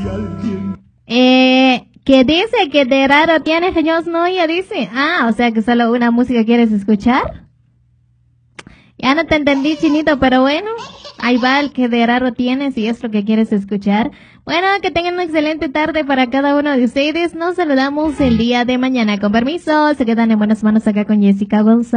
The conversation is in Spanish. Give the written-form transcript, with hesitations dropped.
Que dice que de raro tienes que yo no, ya dice. O sea que solo una música quieres escuchar. Ya no te entendí, chinito, pero bueno, ahí va el que de raro tienes y es lo que quieres escuchar. Bueno, que tengan una excelente tarde para cada uno de ustedes. Nos saludamos el día de mañana. Con permiso, se quedan en buenas manos acá con Jessica González.